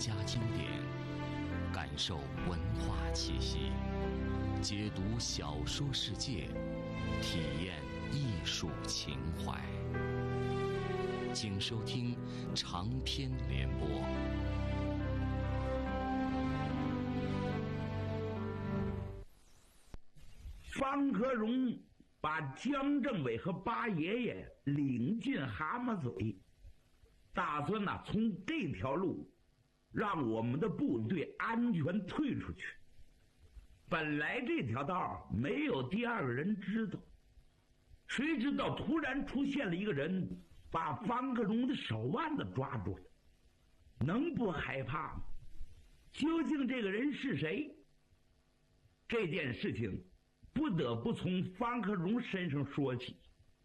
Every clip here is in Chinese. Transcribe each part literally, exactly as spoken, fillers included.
家经典，感受文化气息，解读小说世界，体验艺术情怀。请收听长篇联播。 方克荣把江政委和八爷爷领进蛤蟆嘴，打算呢从这条路让我们的部队安全退出去。本来这条道没有第二个人知道，谁知道突然出现了一个人，把方克荣的手腕子抓住了，能不害怕吗？究竟这个人是谁？这件事情不得不从方克荣身上说起。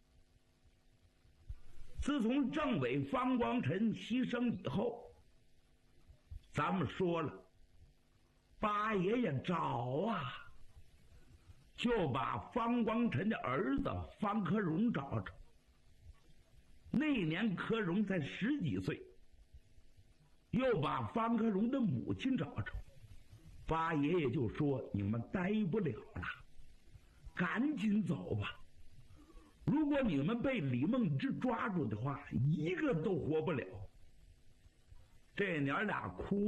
自从政委方光尘牺牲以后，咱们说了，八爷爷找啊，就把方光尘的儿子方克荣找着。那年克荣才十几岁，又把方克荣的母亲找着。八爷爷就说：“你们待不了了，赶紧走吧！如果你们被李梦之抓住的话，一个都活不了。”这娘俩哭